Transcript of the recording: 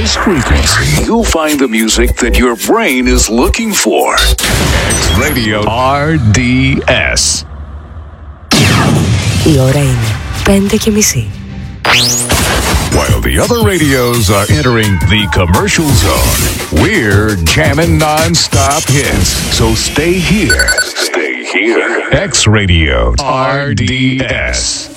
this frequency, you'll find the music that your brain is looking for. X Radio RDS. Η ώρα είναι 5:30. While the other radios are entering the commercial zone, we're jamming non-stop hits. So stay here. Stay here. X Radio RDS.